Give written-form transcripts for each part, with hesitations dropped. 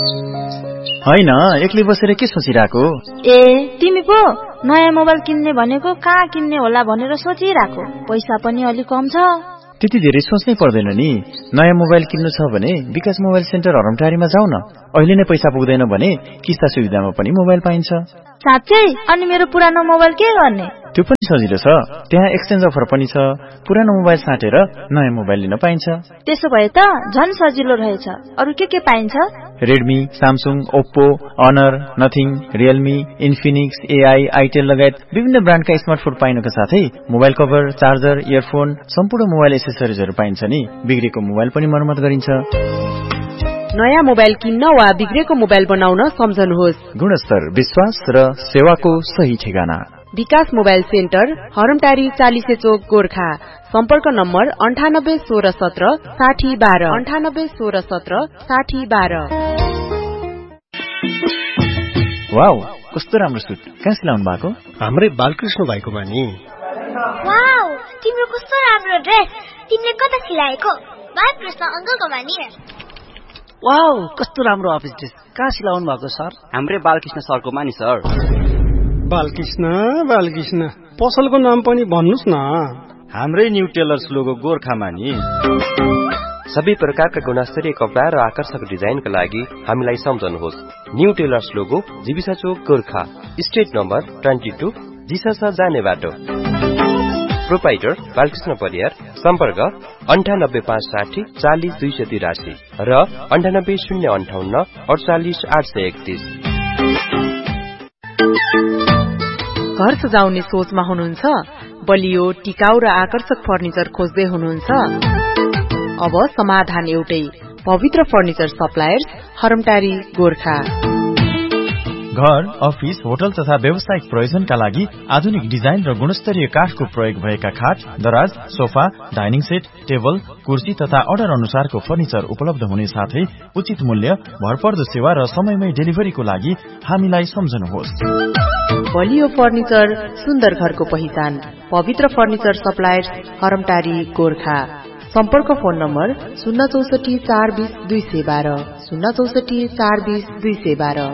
हैन, एक्लै बसेर के सोचिराको? ए तिमी पो नयाँ मोबाइल किन्ने भनेको कहाँ किन्ने होला भनेर सोचिराको। पैसा पनि अलि कम छ। त्यति धेरै सोच्नै पर्दैन नि। नयाँ मोबाइल किन्नु छ भने विकास मोबाइल सेन्टर हरमटारीमा जाऊ न। अहिले नै पैसा पुग्दैन भने किस्ता सुविधामा पनि मोबाइल पाइन्छ। साँच्चै? अनि मेरो पुरानो मोबाइल के गर्ने? त्यो पनि सजिलो छ। त्यहाँ एक्सचेन्ज अफर पनि छ। पुरानो मोबाइल साटेर नयाँ मोबाइल लिन पाइन्छ। त्यसो भए त झन् सजिलो रहेछ। अरु के पाइन्छ? Redmi, Samsung, Oppo, honour, nothing, Realme, Infinix, AI, Itel लगायत विभिन्न ब्रान्डका स्मार्टफोन पाइनुका साथै मोबाइल कभर, चार्जर, इयरफोन, सम्पूर्ण मोबाइल एसेसरिजहरू पाइन्छ नि। बिग्रेको मोबाइल पनि मर्मत गरिन्छ। नयाँ मोबाइल किन्न वा बिग्रेको मोबाइल बनाउन सम्झनुहोस्। गुणस्तर, विश्वास र सेवाको सही ठेगाना विकास मोबाइल सेन्टर, हरमटारी 40 चोक, गोर्खा। सम्पर्क नम्बर 981617 6012 981617 6012। वाउ, कस्तो राम्रो सुट। कहाँ सिलाउनु भएको? हाम्रै बालकृष्ण भाइकोमा नि। वाउ, तिम्रो कस्तो राम्रो ड्रेस। तिमीले कता सिलाएको? बालकृष्ण अंकलकोमा नि। वाउ, कस्तो राम्रो अफिस ड्रेस। कहाँ सिलाउनु भएको सर? हाम्रै बालकृष्ण सरकोमा नि सर। बालकृष्ण पसलको नाम पनि भन्नुस् न। हाम्रै न्यू टेलर्स लोगो गोर्खामा नि। सबै प्रकारका गुणस्तरीय कपडा र आकर्षक डिजाइनका लागि हामीलाई सम्झनुहोस्। न्यू टेलर्स लोगो, जीविसा चोक, गोर्खा। स्ट्रिट नम्बर 22, जिसस जाने बाटो। प्रोपाइटर बालकृष्ण परियार। सम्पर्क 98560 40283 र 98058 48831। घर सजाउने सोचमा हुनुहुन्छ? बलियो, टिकाउ र आकर्षक फर्निचर खोज्दै हुनुहुन्छ? अब समाधान एउटै, पवित्र फर्निचर सप्लायर्स, हरमटारी, गोर्खा। घर, अफिस, होटल तथा व्यावसायिक प्रयोजनका लागि आधुनिक डिजाइन र गुणस्तरीय काठको प्रयोग भएका खाट, दराज, सोफा, डाइनिङ सेट, टेबल, कुर्सी तथा अर्डर अनुसारको फर्निचर उपलब्ध हुने साथै उचित मूल्य, भरपर्दो सेवा र समयमै डेलिभरीको लागि हामीलाई सम्झनुहोस्। बलियो फर्निचर, सुन्दर घरको पहिचान, पवित्र फर्निचर सप्लायर्स, हरमटारी, गोर्खा। सम्पर्क फोन नम्बर 064 420 212 064 420 212।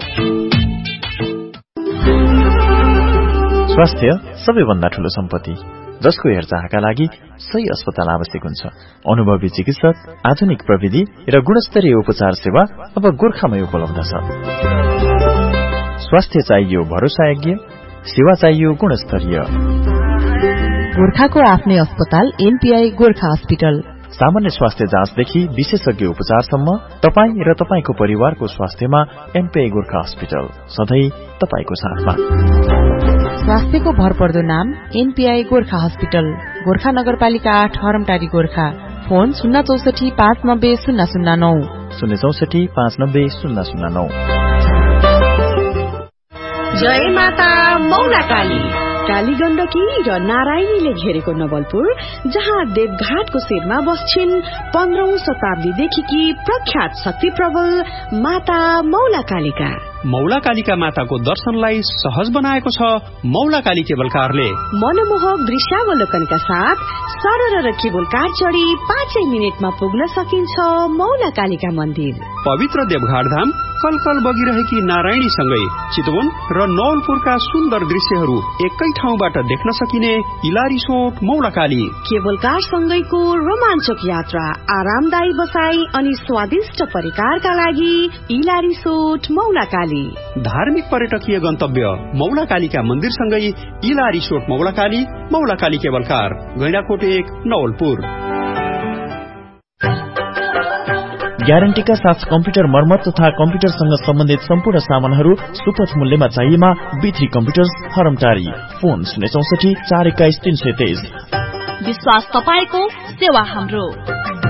स्वास्थ्य सबैभन्दा ठूलो सम्पत्ति, जसको हेरचाहका लागि सही अस्पताल आवश्यक हुन्छ। अनुभवी चिकित्सक, आधुनिक प्रविधि र गुणस्तरीय उपचार सेवा अब गोर्खामै उपलब्ध छ। स्वास्थ्य चाहियो भरोसायोग्य, सेवा चाहियो गुणस्तरीय। गोर्खाको आफ्नै अस्पताल एनपीआई गोर्खा हस्पिटल। सामान्य स्वास्थ्य जाँचदेखि विशेषज्ञ उपचारसम्म तपाईँ र तपाईको परिवारको स्वास्थ्यमा एनपीआई गोर्खा हस्पिटल सधैँ तपाईको साथमा। स्वास्थ्यको भरपर्दो नाम एनपीआई गोर्खा हस्पिटल, गोर्खा नगरपालिका 8, हरमटारी, गोर्खा। फोन 064 590 009 064 590 009। जय माता मौलाकाली। काली गण्डकी र नारायणीले घेरेको नवलपुर, जहाँ देवघाटको शिरमा बस्छिन् 15औं शताब्दीदेखि प्रख्यात शक्ति प्रबल माता मौलाकालीका। मौलाकालीका माताको दर्शनलाई सहज बनाएको छ मौलाकाली केबल कारले। मनमोहक दृश्यावलोकनका साथ सरल र केबल कार चढी 5 मिनेटमा पुग्न सकिन्छ मौलाकालीका मन्दिर। पवित्र देवघाट धाम कलकल बगिरहेकी नारायणीसँगै चितवन र नवलपुरका सुन्दर दृश्यहरू एकै ठाउँबाट देख्न सकिने इलारिसोट मौलाकाली। केबल कार सँगैको रोमाञ्चक यात्रा, आरामदायी बसाई अनि स्वादिष्ट परिकारका लागि इलारिसोट मौलाकाली। धार्मिक पर्यटकीय गन्तव्य मौलाकालीका मन्दिरसँगै इलारिसोट मौलाकाली, मौलाकाली केबल कार, गैंडाकोट 1, नवलपुर। ग्यारेन्टीका साथ कम्प्युटर मर्मत तथा कम्प्युटरसँग सम्बन्धित सम्पूर्ण सामानहरू सुपथ मूल्यमा चाहिएमा B3 कम्प्युटर्स, हरमटारी। फोन 064 421 323। विश्वास तपाईको, सेवा हाम्रो।